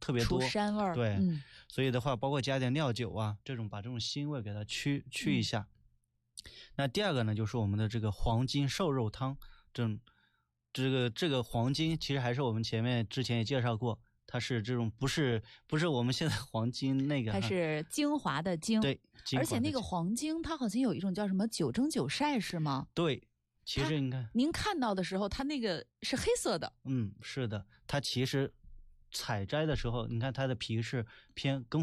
特别多， 除膻味儿。 对，所以的话，包括加点料酒啊，这种把这种腥味给它去一下。那第二个呢，就是我们的这个黄金瘦肉汤，这个黄金其实还是我们之前也介绍过，它是这种不是我们现在黄金那个， 它是精华的精， 对， 而且那个黄精它好像有一种叫什么9蒸9晒是吗？ 对，其实应该您看到的时候，它那个是黑色的。 是的，它其实采摘的时候，你看它的皮是偏更